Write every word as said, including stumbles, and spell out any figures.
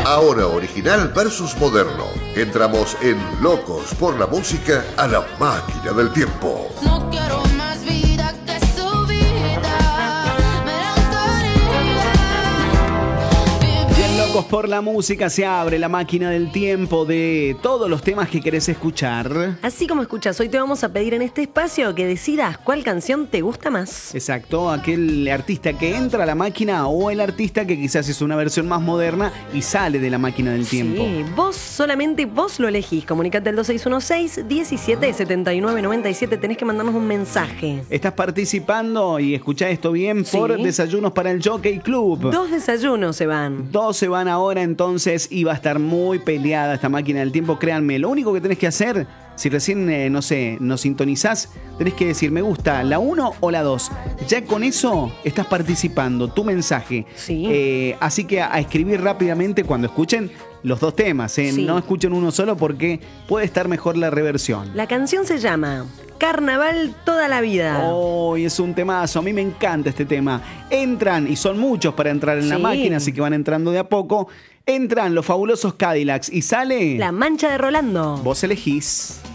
Ahora original versus moderno. Entramos en Locos por la Música a la máquina del tiempo. No quiero más vida que su vida, melancolía. Bien, Locos por la Música, se abre la máquina del tiempo de todos los temas que querés escuchar. Así como escuchas, hoy te vamos a pedir en este espacio que decidas cuál canción te gusta más. Exacto, aquel artista que entra a la máquina o el artista que quizás es una versión más moderna y sale de la máquina del tiempo. Sí, vos, solamente vos lo elegís. Comunicate al dos seis uno seis, diecisiete, setenta y nueve, noventa y siete. Tenés que mandarnos un mensaje. Estás participando y escuchá esto bien Sí. por Desayunos para el Jockey Club. Dos desayunos se van. Dos se van ahora entonces y va a estar muy peleada esta máquina del tiempo, créanme. Lo único que tenés que hacer, si recién, eh, no sé, nos sintonizás, tenés que decir, me gusta la uno o la dos. Ya con eso estás participando, tu mensaje. Sí. Eh, así que a, a escribir rápidamente cuando escuchen los dos temas. Eh. Sí. No escuchen uno solo porque puede estar mejor la reversión. La canción se llama Carnaval toda la vida. Oh, y es un temazo, a mí me encanta este tema. Entran, y son muchos para entrar en la Sí. máquina, así que van entrando de a poco. Entran los fabulosos Cadillacs y sale... La mancha de Rolando. Vos elegís.